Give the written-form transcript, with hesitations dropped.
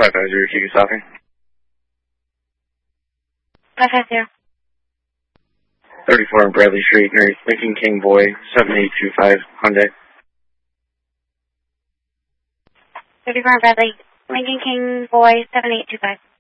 550 Chigasaki. 550. 34 on Bradley Street, near Lincoln King Boy, 7825 Hyundai. 34 on Bradley, Lincoln King Boy, 7825.